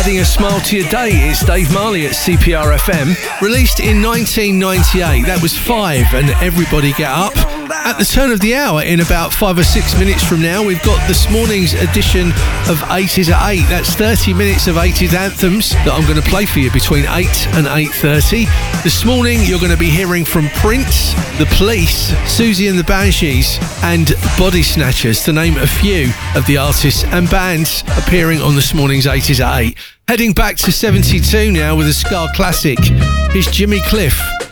Adding a smile to your day, it's Dave Marley at CPR FM. Released in 1998, that was 5 and Everybody Get Up. At the turn of the hour, in about 5 or 6 minutes from now, we've got this morning's edition of 80s at 8. That's 30 minutes of 80s anthems that I'm going to play for you between 8 and 8:30. This morning, you're going to be hearing from Prince, The Police, Susie and the Banshees, and Body Snatchers, to name a few of the artists and bands appearing on this morning's 80s at 8. Heading back to 72 now with a ska classic. Here's Jimmy Cliff.